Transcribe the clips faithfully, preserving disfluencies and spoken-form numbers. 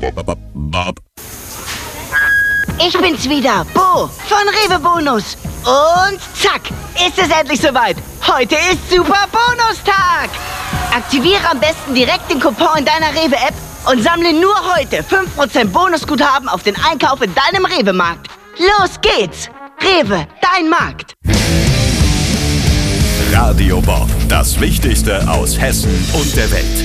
Ich bin's wieder, Bo von Rewe Bonus. Und zack, ist es endlich soweit. Heute ist Super Bonustag. Aktiviere am besten direkt den Coupon in deiner Rewe-App und sammle nur heute fünf Prozent Bonusguthaben auf den Einkauf in deinem Rewe-Markt. Los geht's! Rewe, dein Markt. Radio Bob, das Wichtigste aus Hessen und der Welt.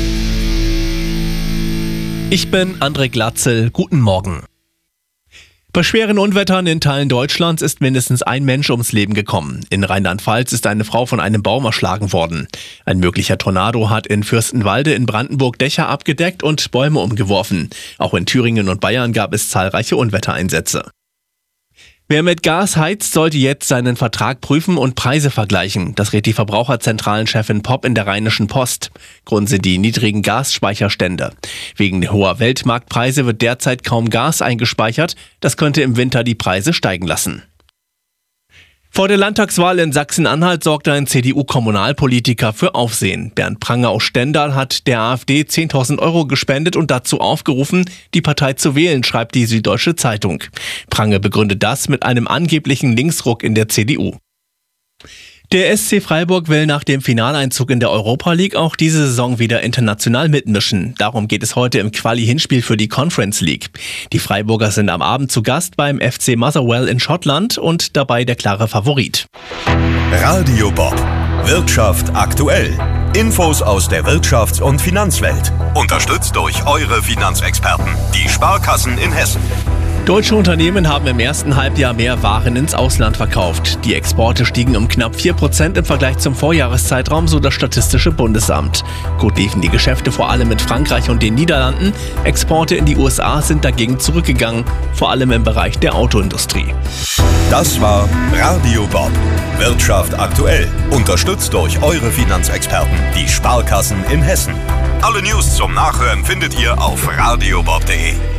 Ich bin André Glatzel. Guten Morgen. Bei schweren Unwettern in Teilen Deutschlands ist mindestens ein Mensch ums Leben gekommen. In Rheinland-Pfalz ist eine Frau von einem Baum erschlagen worden. Ein möglicher Tornado hat in Fürstenwalde in Brandenburg Dächer abgedeckt und Bäume umgeworfen. Auch in Thüringen und Bayern gab es zahlreiche Unwettereinsätze. Wer mit Gas heizt, sollte jetzt seinen Vertrag prüfen und Preise vergleichen. Das rät die Verbraucherzentralenchefin Popp in der Rheinischen Post. Grund sind die niedrigen Gasspeicherstände. Wegen hoher Weltmarktpreise wird derzeit kaum Gas eingespeichert. Das könnte im Winter die Preise steigen lassen. Vor der Landtagswahl in Sachsen-Anhalt sorgte ein C D U-Kommunalpolitiker für Aufsehen. Bernd Pranger aus Stendal hat der AfD zehntausend Euro gespendet und dazu aufgerufen, die Partei zu wählen, schreibt die Süddeutsche Zeitung. Pranger begründet das mit einem angeblichen Linksruck in der C D U. Der S C Freiburg will nach dem Finaleinzug in der Europa League auch diese Saison wieder international mitmischen. Darum geht es heute im Quali-Hinspiel für die Conference League. Die Freiburger sind am Abend zu Gast beim F C Motherwell in Schottland und dabei der klare Favorit. Radio Bob, Wirtschaft aktuell. Infos aus der Wirtschafts- und Finanzwelt. Unterstützt durch eure Finanzexperten, die Sparkassen in Hessen. Deutsche Unternehmen haben im ersten Halbjahr mehr Waren ins Ausland verkauft. Die Exporte stiegen um knapp vier Prozent im Vergleich zum Vorjahreszeitraum, so das Statistische Bundesamt. Gut liefen die Geschäfte vor allem mit Frankreich und den Niederlanden. Exporte in die U S A sind dagegen zurückgegangen, vor allem im Bereich der Autoindustrie. Das war Radio Bob, Wirtschaft aktuell. Unterstützt durch eure Finanzexperten, die Sparkassen in Hessen. Alle News zum Nachhören findet ihr auf radiobob punkt de.